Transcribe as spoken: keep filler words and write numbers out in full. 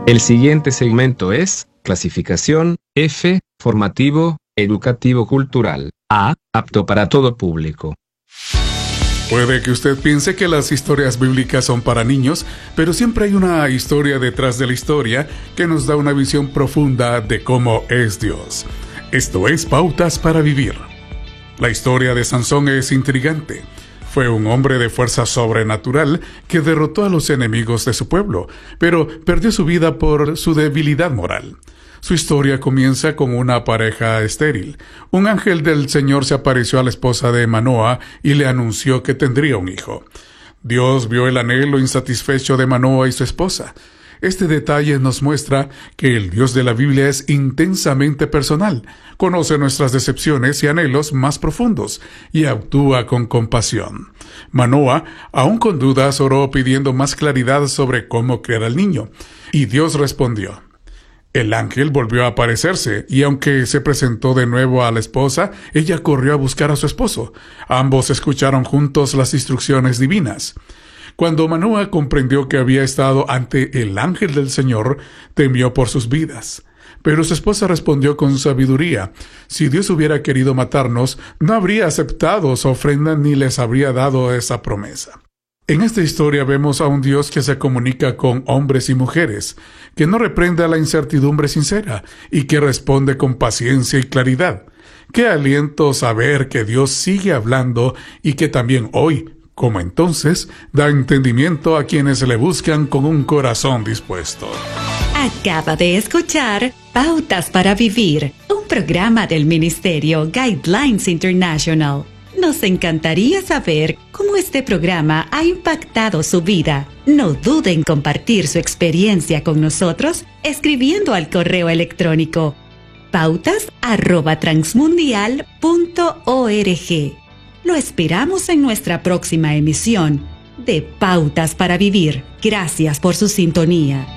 El siguiente segmento es clasificación F, formativo, educativo cultural. A, apto para todo público. Puede que usted piense que las historias bíblicas son para niños, pero siempre hay una historia detrás de la historia que nos da una visión profunda de cómo es Dios. Esto es Pautas para Vivir. La historia de Sansón es intrigante. Fue un hombre de fuerza sobrenatural que derrotó a los enemigos de su pueblo, pero perdió su vida por su debilidad moral. Su historia comienza con una pareja estéril. Un ángel del Señor se apareció a la esposa de Manoa y le anunció que tendría un hijo. Dios vio el anhelo insatisfecho de Manoa y su esposa. Este detalle nos muestra que el Dios de la Biblia es intensamente personal, conoce nuestras decepciones y anhelos más profundos y actúa con compasión. Manoa, aún con dudas, oró pidiendo más claridad sobre cómo criar al niño, y Dios respondió. El ángel volvió a aparecerse, y aunque se presentó de nuevo a la esposa, ella corrió a buscar a su esposo. Ambos escucharon juntos las instrucciones divinas. Cuando Manoa comprendió que había estado ante el ángel del Señor, temió por sus vidas. Pero su esposa respondió con sabiduría: si Dios hubiera querido matarnos, no habría aceptado su ofrenda ni les habría dado esa promesa. En esta historia vemos a un Dios que se comunica con hombres y mujeres, que no reprende a la incertidumbre sincera y que responde con paciencia y claridad. Qué aliento saber que Dios sigue hablando y que también hoy, como entonces, da entendimiento a quienes le buscan con un corazón dispuesto. Acaba de escuchar Pautas para Vivir, un programa del Ministerio Guidelines International. Nos encantaría saber cómo este programa ha impactado su vida. No dude en compartir su experiencia con nosotros escribiendo al correo electrónico pautas arroba transmundial punto org. Lo esperamos en nuestra próxima emisión de Pautas para Vivir. Gracias por su sintonía.